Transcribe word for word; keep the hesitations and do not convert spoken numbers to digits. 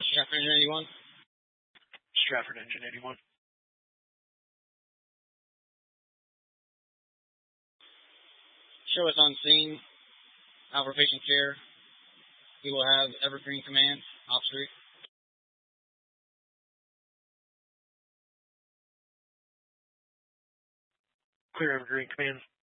Stratford Engine eighty-one. Stratford Engine eighty-one. Show us on scene. Alpha patient care. We will have Evergreen Command, off street. Clear Evergreen Command.